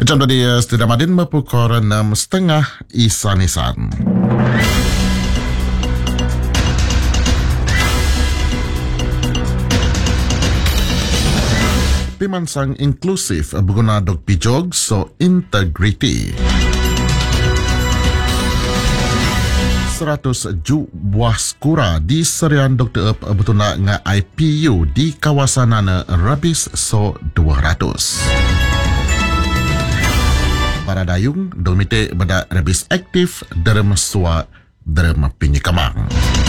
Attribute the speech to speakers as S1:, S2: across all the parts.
S1: Jam tadi Setia Madin berpukul 6.30 Isan. Pimansang inklusif berguna dok pijog so integriti. 100 buah skura di serian Dr. Betuna nga IPU di kawasan Rabis so 200. Para dayung domite beda Rabis aktif dalam sua dalam pinyikamang.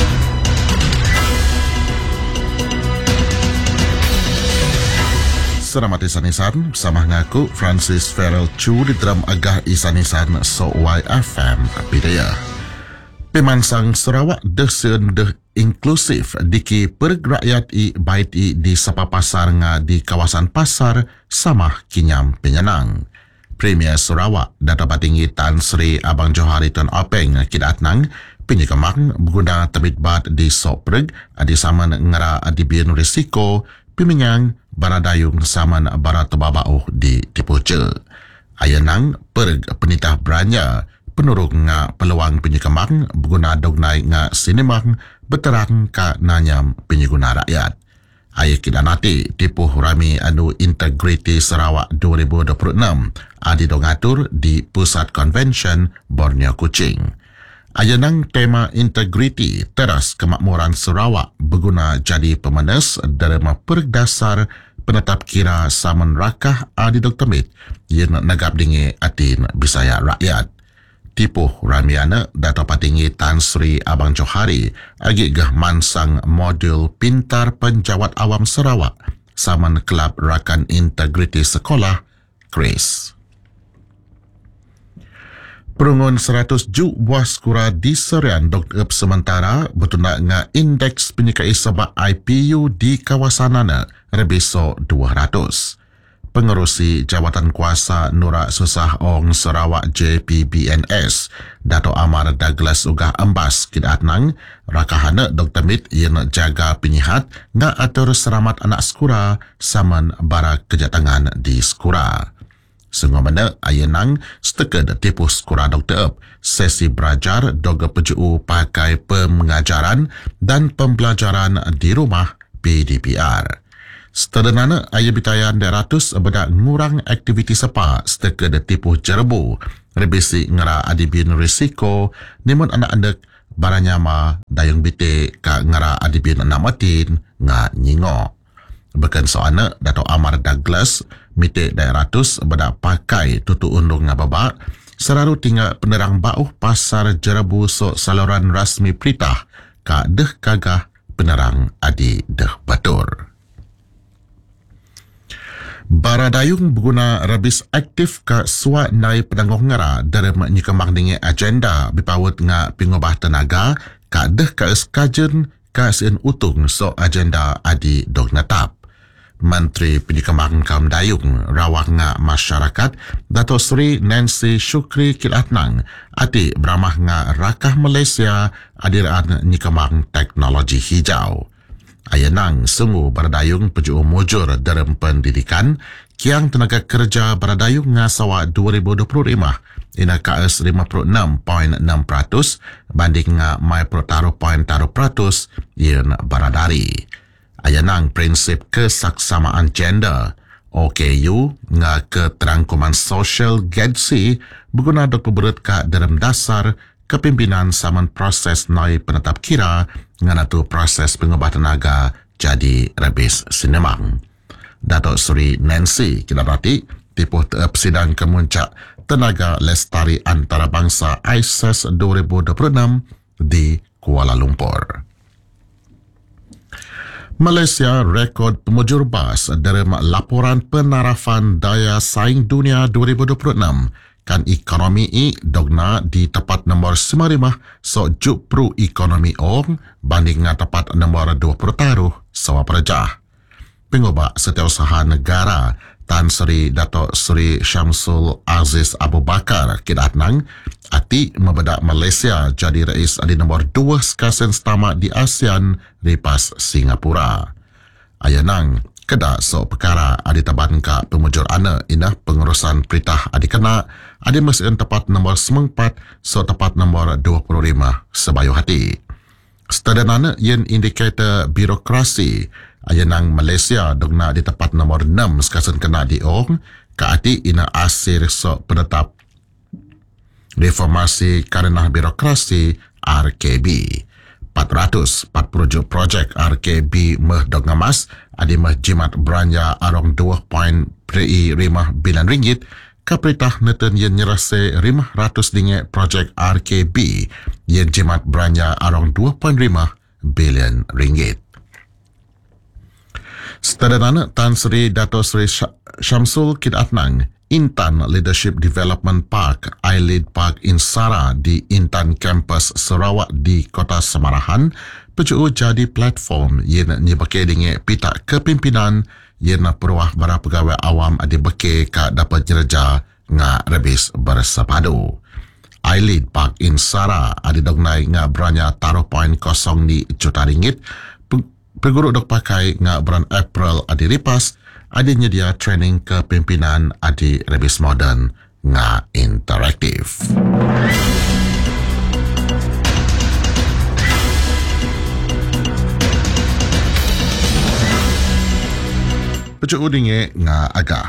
S1: Selamat Isanisan, bersama ngaku Francis Farrell Chu di dalam agah Isanisan so YFM Bidaya. Pemansang Sarawak desen deh inklusif diki pergerakyat i bait i di sapa pasar nga di kawasan pasar sama kinyam penyenang. Premier Sarawak Dato' Patinggi Tan Sri Abang Johari Tun Openg kidatnang penyekemang berguna terbit bat di Sopreg di saman ngara di bian risiko piminyang baradayung saman barat babau di Tipuce. Ayanang perg penitah beranya penurung nga peluang penyekemang berguna dognai nga sinemang beterang ka nanyam penyeguna rakyat. Ayah kita nanti tipuh rami anu Integriti Sarawak 2026 adi dongatur di Pusat Convention Borneo Kuching. Ayanang tema Integriti teras kemakmuran Sarawak berguna jadi pemenes dalam perdasar penetap kira saman rakah adi Dr. Mit yang negap dingi atin Bisaya rakyat. Tipuh ramiana Dato' Patinggi Tan Sri Abang Johari agi gah mansang modul pintar penjawat awam Sarawak saman Kelab Rakan Integriti Sekolah Chris. Perungun 100 buah skura di serian Dr. sementara bertunda nga indeks penyikai sebab IPU di kawasanana rebeso 200. Pengerusi Jawatan Kuasa Nura Susah Ong Sarawak JPBNS Dato' Amar Douglas Ugah Embas kidatnang rakahana Dr. Mit yang jaga penyihat nga atur selamat anak skura saman bara kejatangan di skura. Sengomana ayenang setekad tipuh skura Dr. sesi belajar doga peju pakai pengajaran dan pembelajaran di rumah PDPR. Setedenana ayah bitayan 200 bedak ngurang aktiviti sepa setekad tipuh jerbu rebisi ngera adibin risiko nimun anak-anak baranyama dayung bite ka ngera adibin namatin nga nyingo. Bekan soana Dato' Amar Douglas mite 200 bedak pakai tutu undung nga babak seraru tinggal penerang bauh pasar jerbu so saluran rasmi peritah ka deh kagah penerang adi deh batur. Baradayung berguna rabis aktif ke suat nai penanggung ngara dari menyikemang dengan agenda bipawut nga pengubah tenaga ka deh ka eskajen ka sin utung so agenda adi dog natap. Menteri Penyikemang Kaum Dayung Rawak nga Masyarakat Dato' Sri Nancy Shukri Kilatnang ati beramah nga rakah Malaysia adiraan nyikemang teknologi hijau. Ayanang sungguh baradayung peju mujur dalam pendidikan kiang tenaga kerja baradayung nga sawa 2025 ina KS 56.6% banding nga mai protaro point taruh peratus yang baradari. Ayanang prinsip kesaksamaan gender OKU nga keterangkuman sosial GEDSI berguna dok berut ka dalam dasar kepimpinan saman proses nai penetap kira nganatu proses pengubah tenaga jadi rebis sinemang. Dato' Sri Nancy Kidarati tipuh teep sidang kemuncak tenaga lestari antarabangsa ISES 2026 di Kuala Lumpur. Malaysia rekod pemujur bas dalam laporan penarafan daya saing dunia 2026 kan ekonomi i dogna di tepat nombor 95 so jupru ekonomi ong banding nga tepat nombor 20 taruh sawa perjah. Pengubah Setiausaha Negara Tan Sri Dato' Sri Syamsul Aziz Abu Bakar kidatnang ati membedak Malaysia jadi rais di nombor 2 sekasen setama di ASEAN lepas Singapura. Ayanang Kedak so perkara adi taban ka pemujur ana inah pengurusan peritah adi kena adi mesin tepat nombor 94 so tepat nombor 25 sebayu hati. Setedanana yen indikator birokrasi ayanang Malaysia dogna di tepat nombor 6 sekasen kena diong ka ati ina asir so penetap reformasi karenah birokrasi RKB. 440 projek RKB meh dog ngamas adi meh jimat belanja arong 2.5 bilion ringgit ka peritah neten yen nyerase 500 dinge projek RKB yen jimat belanja arong 2.5 bilion ringgit. Setelah Tan Sri Dato Sri Syamsul Kid Adnan Intan Leadership Development Park, iLead Park Insara di Intan Campus Sarawak di Kota Samarahan, peju'u jadi platform yang nyebake dengan pita kepimpinan yang peruah bara pegawai awam adi beke ka dapat jereja nga rebis bersepadu. iLead Park Insara adi dognai nga beranya taruh poin kosong di juta ringgit, perguruk dok pakai nga bulan April adi ripas, adi nyedia training kepimpinan adi rebis modern nga interaktif. Peju'u dinge nga agah.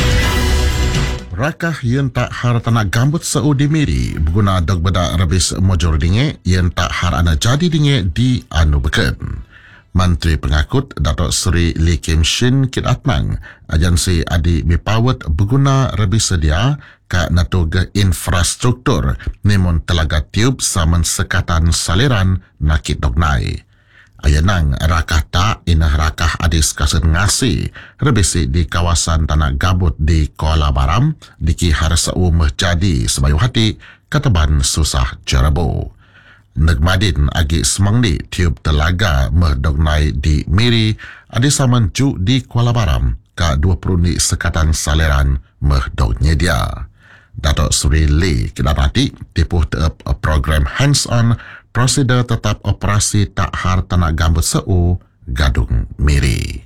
S1: Rakah yen tak har tanak gambut saudi miri berguna dog beda rebis mojor dinge yen tak har ana jadi dinge di anu beken. Menteri Pengakut Datuk Seri Lee Kim Shin Kit Adnan agensi adi bipawat berguna rebis sedia ka natuga infrastruktur nimun telaga tiub saman sekatan saliran nakit dognai. Ayanang rakah tak inah rakah adis kasen ngasi rebisi di kawasan Tanah Gabut di Kuala Baram diki harsa umeh jadi sebayu hati kataban susah jerabo. Negmadin agi semangdi tiub telaga merdognai di Miri adi saman ju di Kuala Baram ka 20 ni sekatan saliran merdognya dia. Datuk Seri Lee kidarati tipuh teep program hands-on prosedur tetap operasi tak har tanah gambut seu Gadung Miri.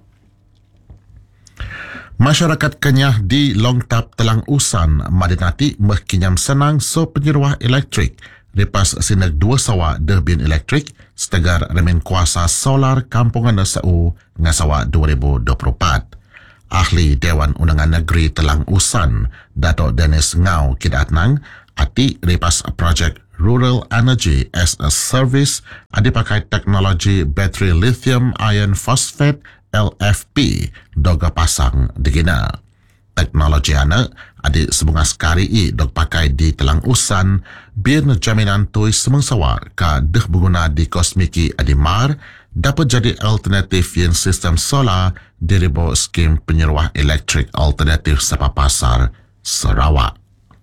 S1: Masyarakat Kenyah di Longtap Telang Usan Madinati mehkinyam senang so penyeruah elektrik lepas sinek 2 sawa derbin elektrik setegar remen kuasa solar kampungan seu ngasawa 2024. Ahli Dewan Undangan Negeri Telang Usan Dato' Dennis Ngau Kid Adnan ati lepas projek Rural Energy as a Service adi pakai teknologi bateri lithium iron phosphate LFP doga pasang digina. Teknologi ana adi sebunga sekari dog pakai di Telang Usan biar jaminan tuis semangsawa ka deh berguna di kosmiki adi mar dapat jadi alternatif yang sistem solar diribo skim penyeruah elektrik alternatif sapa pasar Sarawak.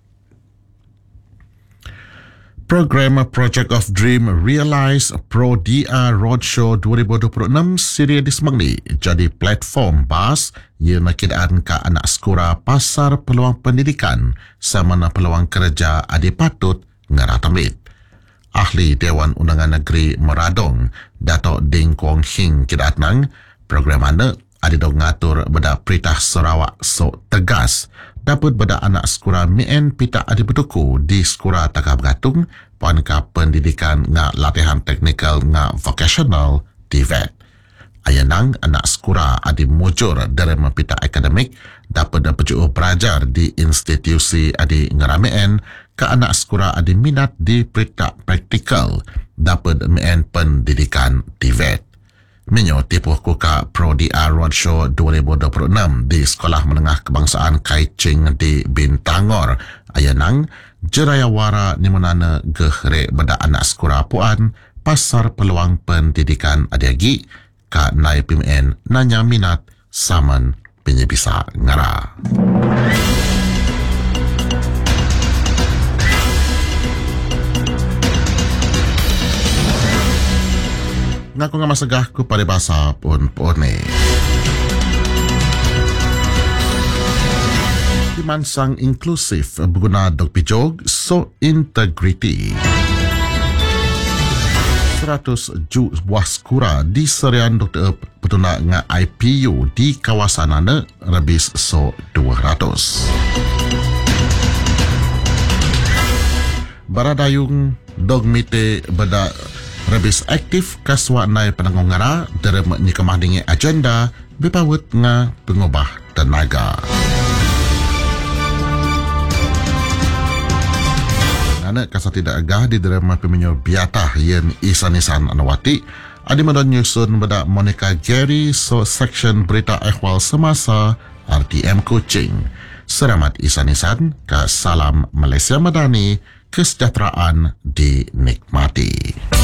S1: Program Project of Dream Realize Pro DR Roadshow 2026 Syria di Semangli jadi platform bas yang nakidaan ke anak sekura pasar peluang pendidikan sama peluang kerja adi patut ngaratamit. Ahli Dewan Undangan Negeri Meradong Dato' Ding Kuang Hing kidatnang program anda adi dong ngatur beda peritah Sarawak so tegas dapat beda anak sekura mien pita adi betuku di sekura Takah Bergatung puan ka pendidikan nga latihan teknikal nga vocational TVET. Ayanang anak sekura adi mujur dari mempita akademik dapat peju'uh belajar di institusi adi ngerameen ke anak sekura adi minat di perita praktikal dapat mien pendidikan TVET. Minyo tipuh kuka Pro DR Roadshow 2026 di Sekolah Menengah Kebangsaan Kaiching di Bintangor. Ayanang jerayawara nimunana gehre beda anak sekura puan pasar peluang pendidikan adiagi ka nai PMN nanya minat saman penyebisa ngara. Ngaku nga masagah ko palibasa pun ni. Mansang inklusif berguna dog pijog so integrity. 100 ju buah skura di serian Dr. betuna nga IPU di kawasan ane rebis so 200. Baradayung dogmite beda rebis aktif kaswa nai penanggungara dari ni kemahdingi agenda bipawet nga pengubah tenaga. Ngana kasa tidak agah di drama peminyo biatah yen isanisan anawati adi madon nyusun beda Monica Gary so section berita ehwal semasa RTM Kuching. Selamat isanisan ka salam Malaysia Madani, kesejahteraan dinikmati.